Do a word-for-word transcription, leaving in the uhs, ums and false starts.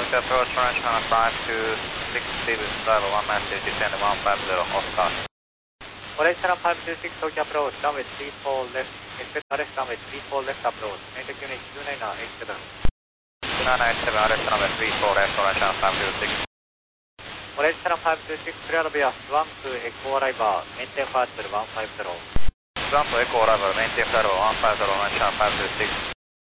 Tokyo approach runway channel five two six, Steven driver one nine two, descend one five zero, Oscar. Orange channel five two six, Tokyo approach, runway three four left, expect R S runway three four left approach, maintain unit two nine eight seven. two nine eight seven, R S runway three four left, Orange channel five two six. Orange channel five two six, clear via Swamp to Echo Arrival, maintain flight level one five zero. Swamp to Echo Arrival, maintain flight level one five zero, Orange channel five two six.